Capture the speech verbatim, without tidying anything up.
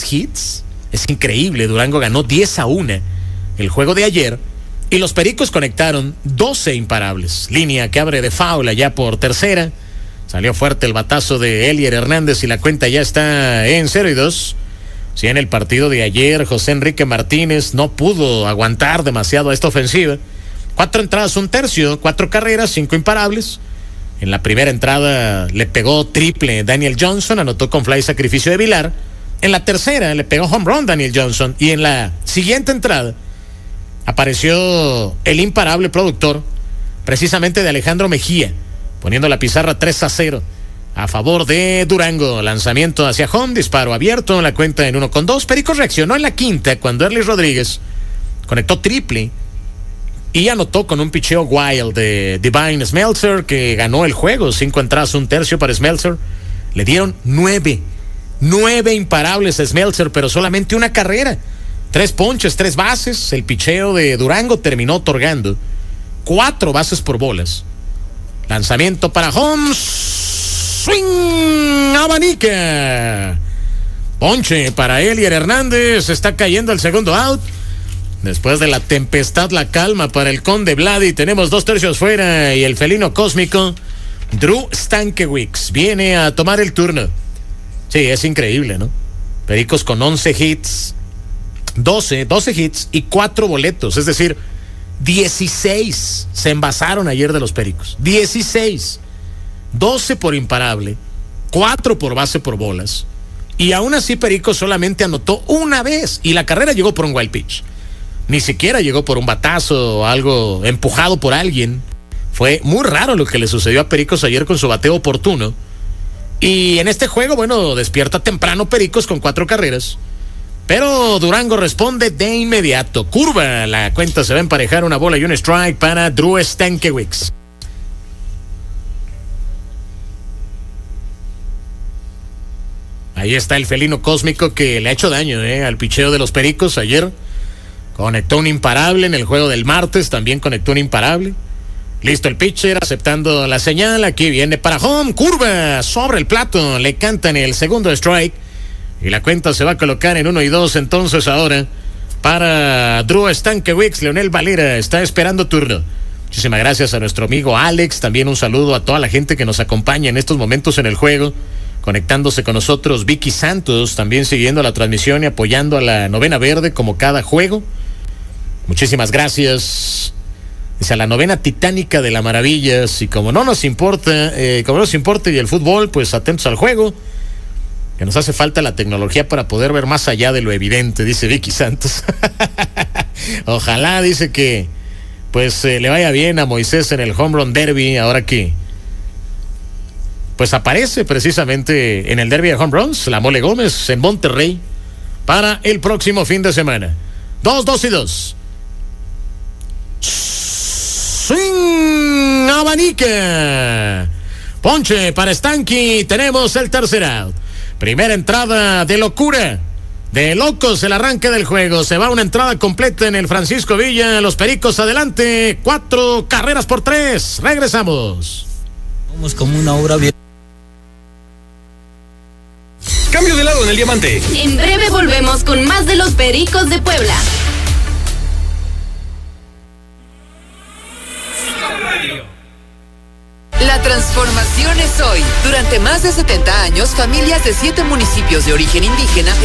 diez hits. Es increíble, Durango ganó diez a uno el juego de ayer y los Pericos conectaron doce imparables. Línea que abre de foul allá por tercera. Salió fuerte el batazo de Elier Hernández y la cuenta ya está en cero y dos. Si en el partido de ayer José Enrique Martínez no pudo aguantar demasiado a esta ofensiva. Cuatro entradas, un tercio, cuatro carreras, cinco imparables. En la primera entrada le pegó triple Daniel Johnson, anotó con fly sacrificio de Vilar. En la tercera le pegó home run Daniel Johnson. Y en la siguiente entrada apareció el imparable productor, precisamente de Alejandro Mejía, poniendo la pizarra tres a cero a favor de Durango. Lanzamiento hacia home, disparo abierto, la cuenta en uno con dos. Pericos reaccionó en la quinta cuando Erly Rodríguez conectó triple y anotó con un picheo wild de Divine Smeltzer, que ganó el juego. Cinco entradas, un tercio para Smeltzer. Le dieron nueve, nueve imparables a Smeltzer, pero solamente una carrera. Tres ponches, tres bases. El picheo de Durango terminó otorgando cuatro bases por bolas. Lanzamiento para home. Swing, abanica. Ponche para Elier Hernández. Está cayendo el segundo out. Después de la tempestad, la calma para el Conde Vladi. Tenemos dos tercios fuera y el felino cósmico Drew Stankiewicz viene a tomar el turno. Sí, es increíble, ¿no? Pericos con once hits, doce, doce hits y cuatro boletos. Es decir, dieciséis se envasaron ayer de los Pericos. dieciséis. doce por imparable, cuatro por base por bolas. Y aún así Pericos solamente anotó una vez y la carrera llegó por un wild pitch. Ni siquiera llegó por un batazo o algo empujado por alguien. Fue muy raro lo que le sucedió a Pericos ayer con su bateo oportuno. Y en este juego, bueno, despierta temprano Pericos con cuatro carreras. Pero Durango responde de inmediato. Curva, la cuenta se va a emparejar, una bola y un strike para Drew Stankiewicz. Ahí está el felino cósmico que le ha hecho daño eh, al picheo de los Pericos ayer. Conectó un imparable en el juego del martes, también conectó un imparable. Listo el pitcher, aceptando la señal. Aquí viene para home, curva sobre el plato, le cantan el segundo strike y la cuenta se va a colocar en uno y dos. Entonces ahora para Drew Stankiewicz, Leonel Valera está esperando turno. Muchísimas gracias a nuestro amigo Alex, también un saludo a toda la gente que nos acompaña en estos momentos en el juego, conectándose con nosotros. Vicky Santos también siguiendo la transmisión y apoyando a la Novena Verde como cada juego. Muchísimas gracias. Dice, a la novena titánica de la Maravillas. Y como no nos importa, eh, como no nos importa y el fútbol, pues atentos al juego, que nos hace falta la tecnología para poder ver más allá de lo evidente, dice Vicky Santos. Ojalá, dice que pues eh, le vaya bien a Moisés en el Home Run Derby, ahora que pues aparece precisamente en el Derby de Home Runs, la Mole Gómez en Monterrey para el próximo fin de semana. Dos, dos y dos. Swing, abanica. Ponche para Stanky. Tenemos el tercer out. Primera entrada de locura, de locos, el arranque del juego. Se va una entrada completa en el Francisco Villa. Los Pericos adelante. Cuatro carreras por tres. Regresamos. Vamos como una obra bien. Cambio de lado en el diamante. En breve volvemos con más de los Pericos de Puebla. La transformación es hoy. Durante más de setenta años, familias de siete municipios de origen indígena